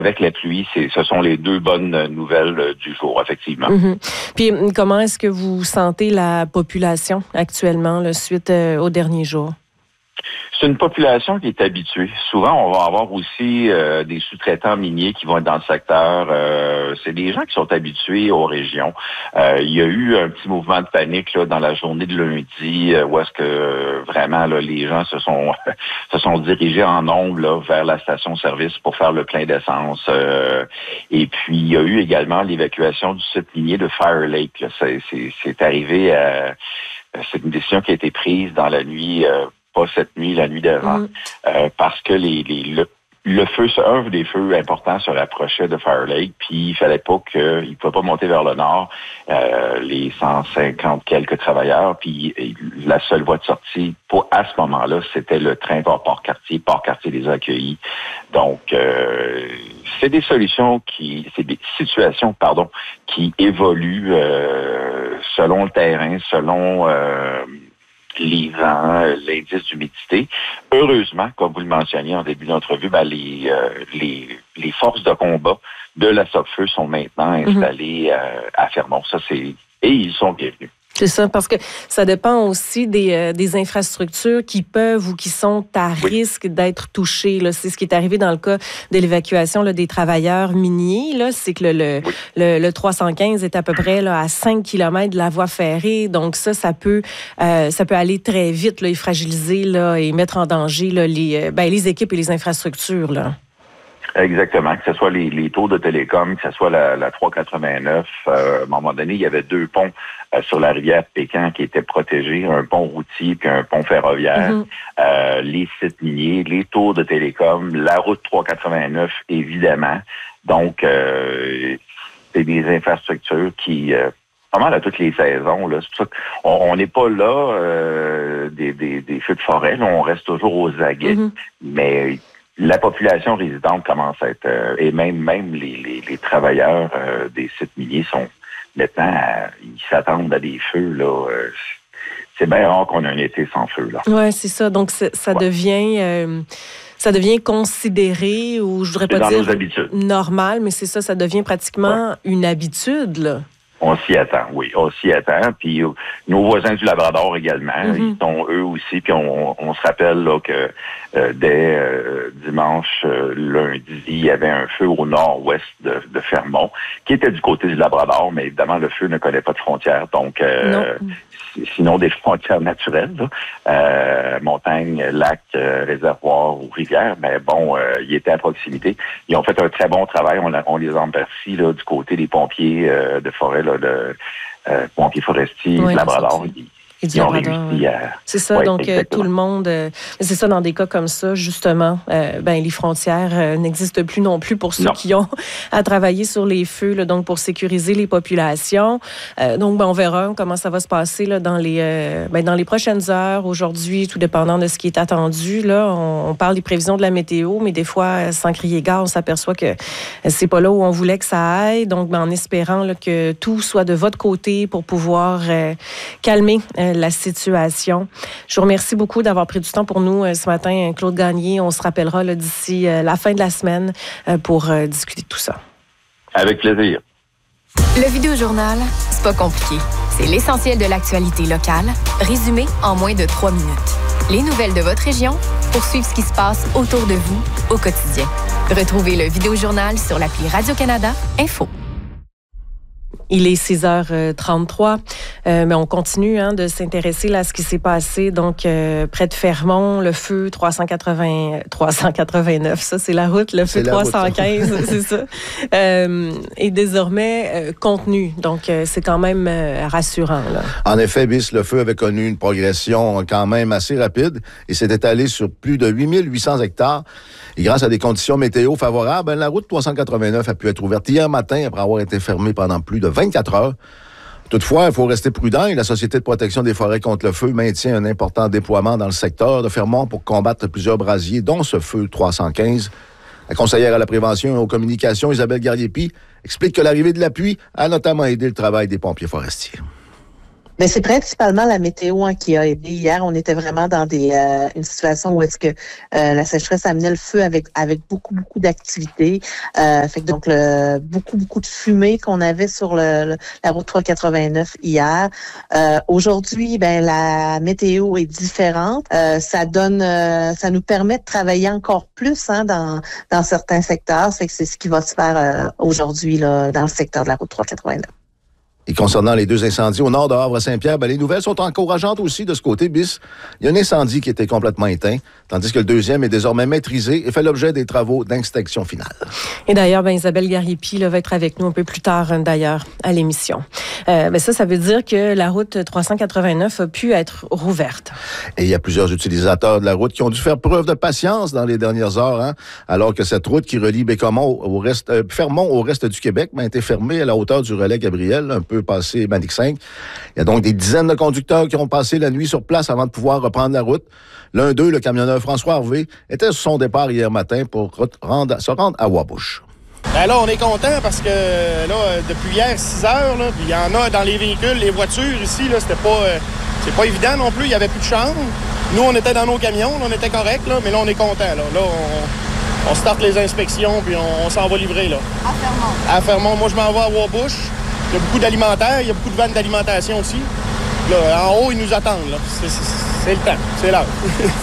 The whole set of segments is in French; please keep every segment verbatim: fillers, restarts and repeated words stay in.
avec la pluie, c'est, ce sont les deux bonnes nouvelles euh, du jour, effectivement. Mm-hmm. Puis, comment est-ce que vous sentez la population actuellement, là, suite euh, aux derniers jours? C'est une population qui est habituée. Souvent, on va avoir aussi euh, des sous-traitants miniers qui vont être dans le secteur. Euh, c'est des gens qui sont habitués aux régions. Euh, il y a eu un petit mouvement de panique là, dans la journée de lundi, euh, où est-ce que euh, vraiment là, les gens se sont se sont dirigés en nombre là, vers la station-service pour faire le plein d'essence. Euh, et puis, il y a eu également l'évacuation du site minier de Fire Lake. Là. C'est, c'est, c'est arrivé à... C'est une décision qui a été prise dans la nuit... Euh, pas cette nuit, la nuit d'avant, mmh. euh, parce que les, les, le, le feu, un des feux importants se rapprochait de Fire Lake, puis il fallait pas que, il pouvait pas monter vers le nord, euh, les cent cinquante quelques travailleurs, puis la seule voie de sortie pour à ce moment-là, c'était le train vers Port-Cartier. Port-Cartier les a accueillis. Donc, euh, c'est des solutions qui, c'est des situations, pardon, qui évoluent euh, selon le terrain, selon euh, les vents, l'indice d'humidité. Heureusement, comme vous le mentionniez en début d'entrevue, ben les, euh, les, les forces de combat de la Sopfeu sont maintenant installées mm-hmm. euh, à Fermont. Ça, c'est, et ils sont bienvenus. C'est ça, parce que ça dépend aussi des, euh, des infrastructures qui peuvent ou qui sont à risque oui. d'être touchées. Là. C'est ce qui est arrivé dans le cas de l'évacuation là, des travailleurs miniers. Là. C'est que le, le, oui. le, le trois cent quinze est à peu près là, à cinq kilomètres de la voie ferrée. Donc ça, ça peut, euh, ça peut aller très vite là, et fragiliser là, et mettre en danger là, les, ben, les équipes et les infrastructures. Là. Exactement, que ce soit les, les tours de télécom, que ce soit la, la trois cent quatre-vingt-neuf. Euh, à un moment donné, il y avait deux ponts euh, sur la rivière Pécan qui étaient protégés, un pont routier puis un pont ferroviaire. Mm-hmm. Euh, les sites miniers, les tours de télécom, la route trois cent quatre-vingt-neuf, évidemment. Donc, euh, c'est des infrastructures qui... Euh, pas mal à toutes les saisons. Là. C'est pour ça qu'on n'est pas là euh, des, des, des feux de forêt. Là, on reste toujours aux aguets. Mm-hmm. Mais... La population résidente commence à être, euh, et même même les, les, les travailleurs euh, des sites miniers sont maintenant, à, ils s'attendent à des feux là. Euh, c'est bien rare qu'on ait un été sans feu là. Ouais, c'est ça. Donc ça ouais. devient, euh, ça devient considéré ou je voudrais pas dans dire nos habitudes. Normal, mais c'est ça, ça devient pratiquement ouais. une habitude là. On s'y attend, oui, on s'y attend. Puis euh, nos voisins du Labrador également, mm-hmm. ils sont eux aussi. Puis on, on se rappelle là, que euh, dès euh, dimanche, euh, lundi, il y avait un feu au nord-ouest de, de Fermont, qui était du côté du Labrador, mais évidemment, le feu ne connaît pas de frontières. Donc, euh, sinon des frontières naturelles, là, euh, montagne, lac, euh, réservoir ou rivière, mais bon, euh, ils étaient à proximité. Ils ont fait un très bon travail. On, a, on les en remercie là, du côté des pompiers euh, de forêt, là, de euh, pompiers forestiers, oui, Labrador. Et du Labrador. À... C'est ça, ouais, donc euh, tout le monde... Euh, c'est ça, dans des cas comme ça, justement, euh, ben, les frontières euh, n'existent plus non plus pour ceux non. qui ont à travailler sur les feux, là, donc pour sécuriser les populations. Euh, donc, ben, on verra comment ça va se passer là, dans, les, euh, ben, dans les prochaines heures, aujourd'hui, tout dépendant de ce qui est attendu. Là, on, on parle des prévisions de la météo, mais des fois, sans crier gare, on s'aperçoit que c'est pas là où on voulait que ça aille. Donc, ben, en espérant là, que tout soit de votre côté pour pouvoir euh, calmer euh, la situation. Je vous remercie beaucoup d'avoir pris du temps pour nous euh, ce matin, Claude Gagné. On se rappellera là, d'ici euh, la fin de la semaine euh, pour euh, discuter de tout ça. Avec plaisir. Le Vidéojournal, c'est pas compliqué. C'est l'essentiel de l'actualité locale, résumé en moins de trois minutes. Les nouvelles de votre région pour suivre ce qui se passe autour de vous au quotidien. Retrouvez le Vidéojournal sur l'appli Radio-Canada Info. Il est six heures trente-trois, euh, mais on continue hein, de s'intéresser là, à ce qui s'est passé donc euh, près de Fermont, le feu trois cent quatre-vingts, trois cent quatre-vingt-neuf, ça c'est la route, le feu trois cent quinze, c'est ça, euh, est désormais euh, contenu, donc euh, c'est quand même euh, rassurant. Là. En effet, Bis, le feu avait connu une progression quand même assez rapide et s'est étalé sur plus de huit mille huit cents hectares. Et grâce à des conditions météo favorables, la route trois cent quatre-vingt-neuf a pu être ouverte hier matin après avoir été fermée pendant plus de vingt-quatre heures. Toutefois, il faut rester prudent et la Société de protection des forêts contre le feu maintient un important déploiement dans le secteur de Fermont pour combattre plusieurs brasiers, dont ce feu trois cent quinze. La conseillère à la prévention et aux communications, Isabelle Garriépi, explique que l'arrivée de la pluie a notamment aidé le travail des pompiers forestiers. Mais c'est principalement la météo hein, qui a aidé. Hier, on était vraiment dans des euh, une situation où est-ce que euh, la sécheresse amenait le feu avec avec beaucoup beaucoup d'activités. Euh, fait que donc le, beaucoup beaucoup de fumée qu'on avait sur le, le la route trois cent quatre-vingt-neuf hier. Euh, aujourd'hui, ben la météo est différente. Euh, ça donne, euh, ça nous permet de travailler encore plus hein, dans dans certains secteurs. Fait que c'est ce qui va se faire euh, aujourd'hui là dans le secteur de la route trois cent quatre-vingt-neuf. Et concernant les deux incendies au nord de Havre-Saint-Pierre, ben les nouvelles sont encourageantes aussi de ce côté. Bis, il y a un incendie qui était complètement éteint, tandis que le deuxième est désormais maîtrisé et fait l'objet des travaux d'inspection finale. Et d'ailleurs, ben, Isabelle Garipi là, va être avec nous un peu plus tard, d'ailleurs, à l'émission. Euh, ben ça, ça veut dire que la route trois cent quatre-vingt-neuf a pu être rouverte. Et il y a plusieurs utilisateurs de la route qui ont dû faire preuve de patience dans les dernières heures, hein, alors que cette route qui relie Bécamont au reste, euh, Fermont au reste du Québec ben, a été fermée à la hauteur du relais Gabriel, un peu passé Manic cinq. Il y a donc des dizaines de conducteurs qui ont passé la nuit sur place avant de pouvoir reprendre la route. L'un d'eux, le camionneur François Harvey, était sur son départ hier matin pour rendre, se rendre à Wabush. Ben là, on est content parce que là, depuis hier, six heures, là, il y en a dans les véhicules, les voitures ici, là, c'était pas, euh, c'est pas évident non plus, il y avait plus de chambre. Nous, on était dans nos camions, là, on était correct, là, mais là, on est content. Là, là on, on starte les inspections, puis on, on s'en va livrer. Là. À Fermont. À Fermont. Moi, je m'en vais à Wabush. Il y a beaucoup d'alimentaires, il y a beaucoup de vannes d'alimentation aussi. Là, en haut, ils nous attendent. Là. C'est, c'est, c'est le temps, c'est l'heure.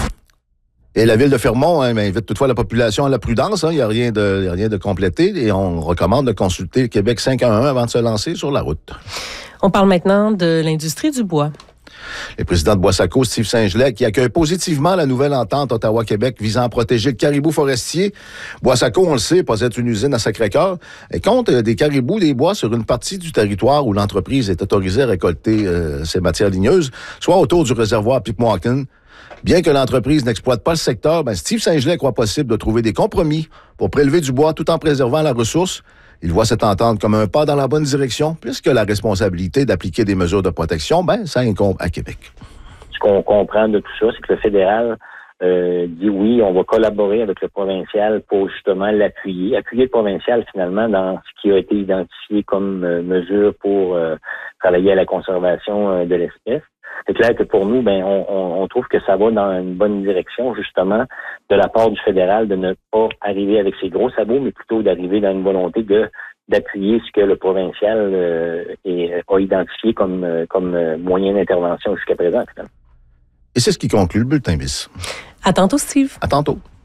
Et la ville de Fermont hein, invite toutefois la population à la prudence. Hein. Il n'y a rien de, il y a rien de complété et on recommande de consulter Québec cinq un un avant de se lancer sur la route. On parle maintenant de l'industrie du bois. Le président de Boissaco, Steve Saint-Gelais, qui accueille positivement la nouvelle entente Ottawa-Québec visant à protéger le caribou forestier. Boissaco, on le sait, possède une usine à Sacré-Cœur et compte des caribous des bois sur une partie du territoire où l'entreprise est autorisée à récolter euh, ces matières ligneuses, soit autour du réservoir Pickmocken. Bien que l'entreprise n'exploite pas le secteur, ben Steve Saint-Gelais croit possible de trouver des compromis pour prélever du bois tout en préservant la ressource. Il voit cette entente comme un pas dans la bonne direction, puisque la responsabilité d'appliquer des mesures de protection, ben, ça incombe à Québec. Ce qu'on comprend de tout ça, c'est que le fédéral euh, dit oui, on va collaborer avec le provincial pour justement l'appuyer, appuyer le provincial finalement dans ce qui a été identifié comme euh, mesure pour euh, travailler à la conservation euh, de l'espèce. C'est clair que pour nous, ben, on, on, on trouve que ça va dans une bonne direction, justement, de la part du fédéral, de ne pas arriver avec ses gros sabots, mais plutôt d'arriver dans une volonté de d'appuyer ce que le provincial euh, est, a identifié comme, euh, comme moyen d'intervention jusqu'à présent. Finalement. Et c'est ce qui conclut le bulletin bis. À tantôt, Steve. À tantôt.